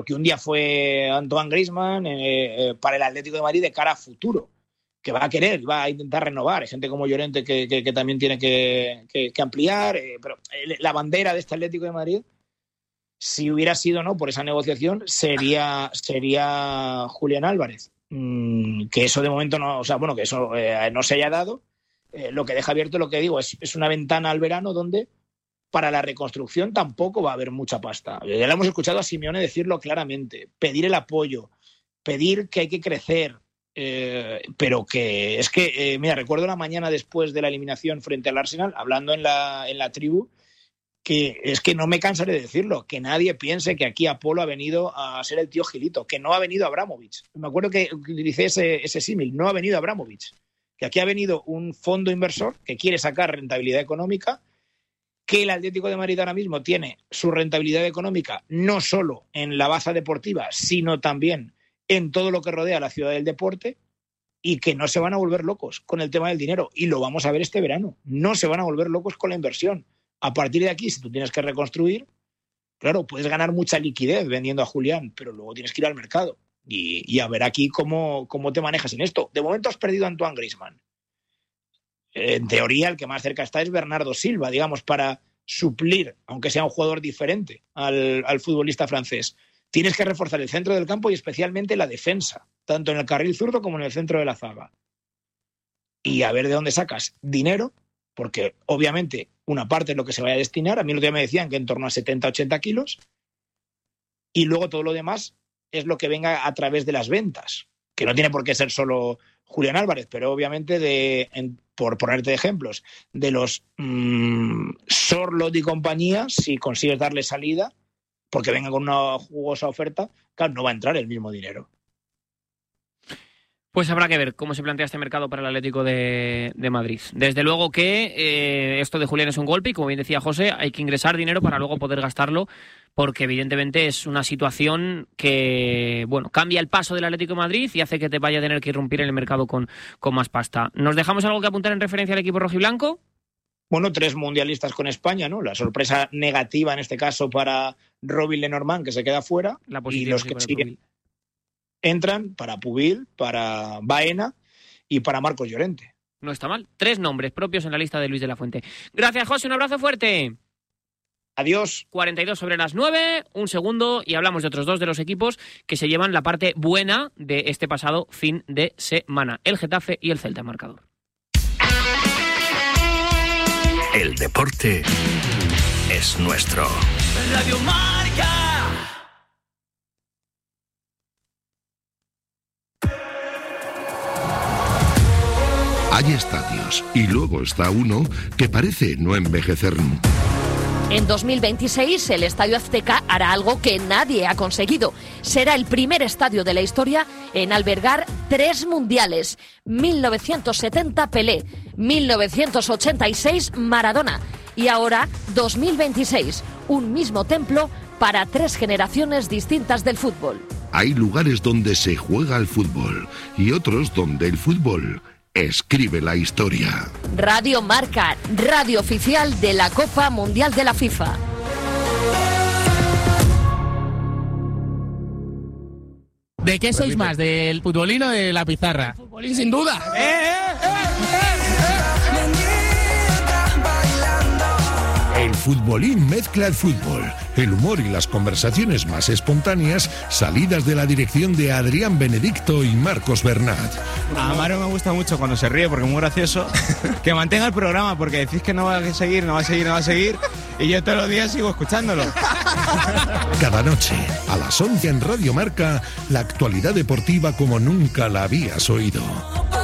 porque un día fue Antoine Griezmann para el Atlético de Madrid de cara a futuro, que va a querer, va a intentar renovar. Hay gente como Llorente que también tiene que ampliar, pero la bandera de este Atlético de Madrid, si hubiera sido no por esa negociación, sería Julián Álvarez. Que eso de momento no, o sea, bueno, que eso no se haya dado. Lo que deja abierto, lo que digo, es una ventana al verano donde para la reconstrucción tampoco va a haber mucha pasta. Ya lo hemos escuchado a Simeone decirlo claramente, pedir el apoyo, pedir que hay que crecer, pero que es que, mira, recuerdo la mañana después de la eliminación frente al Arsenal, hablando en la tribu, que es que no me cansaré de decirlo, que nadie piense que aquí Apolo ha venido a ser el tío Gilito, que no ha venido Abramovich. Me acuerdo que utilicé ese símil, no ha venido Abramovich, que aquí ha venido un fondo inversor que quiere sacar rentabilidad económica, que el Atlético de Madrid ahora mismo tiene su rentabilidad económica no solo en la baza deportiva, sino también en todo lo que rodea a la ciudad del deporte, y que no se van a volver locos con el tema del dinero. Y lo vamos a ver este verano. No se van a volver locos con la inversión. A partir de aquí, si tú tienes que reconstruir, claro, puedes ganar mucha liquidez vendiendo a Julián, pero luego tienes que ir al mercado. Y a ver aquí cómo te manejas en esto. De momento has perdido a Antoine Griezmann. En teoría, el que más cerca está es Bernardo Silva, digamos, para suplir, aunque sea un jugador diferente al futbolista francés. Tienes que reforzar el centro del campo y especialmente la defensa, tanto en el carril zurdo como en el centro de la zaga. Y a ver de dónde sacas dinero, porque obviamente una parte es lo que se vaya a destinar. A mí el otro día me decían que en torno a 70-80 kilos, y luego todo lo demás es lo que venga a través de las ventas, que no tiene por qué ser solo Julián Álvarez, pero obviamente por ponerte ejemplos, de los Sorloth y compañía, si consigues darle salida, porque venga con una jugosa oferta, claro, no va a entrar el mismo dinero. Pues habrá que ver cómo se plantea este mercado para el Atlético de Madrid. Desde luego que esto de Julián es un golpe y, como bien decía José, hay que ingresar dinero para luego poder gastarlo, porque evidentemente es una situación que, bueno, cambia el paso del Atlético de Madrid y hace que te vaya a tener que irrumpir en el mercado con más pasta. ¿Nos dejamos algo que apuntar en referencia al equipo rojiblanco? Bueno, 3 mundialistas con España, ¿no? La sorpresa negativa en este caso para Robin Lenormand, que se queda fuera, y los que siguen entran para Pubil, para Baena y para Marcos Llorente. No está mal. 3 nombres propios en la lista de Luis de la Fuente. Gracias, José. Un abrazo fuerte. Adiós. 42 sobre las 9, un segundo, y hablamos de otros 2 de los equipos que se llevan la parte buena de este pasado fin de semana. El Getafe y el Celta en marcador. El deporte es nuestro. Radio Marca. Hay estadios y luego está uno que parece no envejecer nunca. En 2026 el Estadio Azteca hará algo que nadie ha conseguido. Será el primer estadio de la historia en albergar 3 mundiales. 1970 Pelé, 1986 Maradona y ahora 2026, un mismo templo para 3 generaciones distintas del fútbol. Hay lugares donde se juega al fútbol y otros donde el fútbol escribe la historia. Radio Marca, radio oficial de la Copa Mundial de la FIFA. ¿De qué sois más? ¿Del futbolín o de la pizarra? El futbolín, sin duda. El futbolín mezcla el fútbol, el humor y las conversaciones más espontáneas, salidas de la dirección de Adrián Benedicto y Marcos Bernat. A Maro me gusta mucho cuando se ríe porque es muy gracioso. Que mantenga el programa porque decís que no va a seguir y yo todos los días sigo escuchándolo. Cada noche, a las 11 en Radio Marca, la actualidad deportiva como nunca la habías oído.